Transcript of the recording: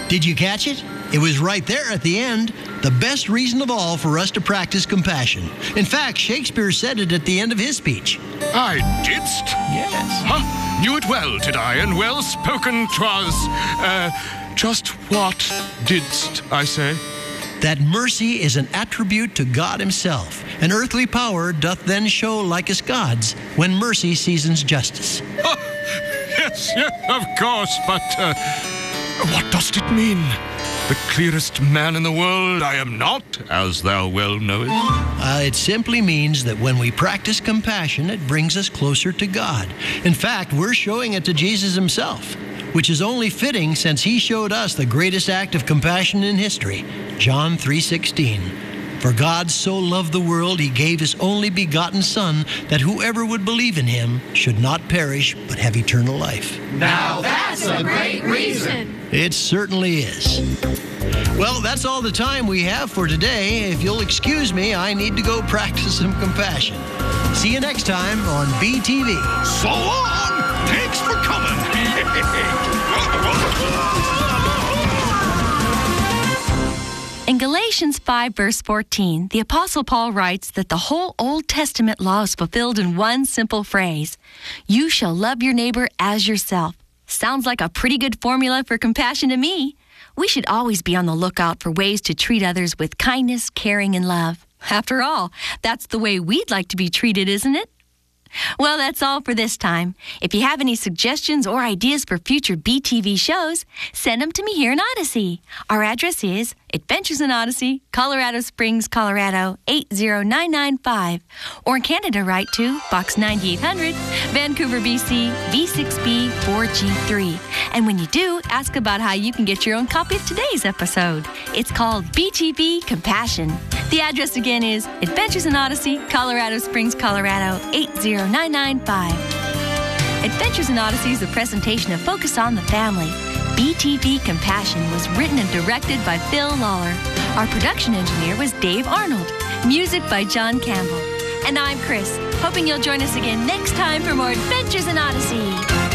Did you catch it? It was right there at the end. The best reason of all for us to practice compassion. In fact, Shakespeare said it at the end of his speech. I didst? Yes. Huh? Knew it well, did I? And well spoken 'twas. Just what didst, I say? That mercy is an attribute to God himself. And earthly power doth then show like as God's when mercy seasons justice. Yes, of course, but what does it mean? The clearest man in the world I am not, as thou well knowest. It simply means that when we practice compassion, it brings us closer to God. In fact, we're showing it to Jesus himself, which is only fitting since he showed us the greatest act of compassion in history, John 3:16. For God so loved the world, he gave his only begotten Son, that whoever would believe in him should not perish, but have eternal life. Now that's a great reason. It certainly is. Well, that's all the time we have for today. If you'll excuse me, I need to go practice some compassion. See you next time on BTV. So long! Thanks for coming! In Galatians 5, verse 14, the Apostle Paul writes that the whole Old Testament law is fulfilled in one simple phrase: you shall love your neighbor as yourself. Sounds like a pretty good formula for compassion to me. We should always be on the lookout for ways to treat others with kindness, caring, and love. After all, that's the way we'd like to be treated, isn't it? Well, that's all for this time. If you have any suggestions or ideas for future BTV shows, send them to me here in Odyssey. Our address is Adventures in Odyssey, Colorado Springs, Colorado, 80995. Or in Canada, write to Box 9800, Vancouver, BC, V6B 4G3. And when you do, ask about how you can get your own copy of today's episode. It's called BTV Compassion. The address again is Adventures in Odyssey, Colorado Springs, Colorado, 80995. Adventures in Odyssey is a presentation of Focus on the Family. BTV Compassion was written and directed by Phil Lawler. Our production engineer was Dave Arnold. Music by John Campbell. And I'm Chris, hoping you'll join us again next time for more Adventures in Odyssey.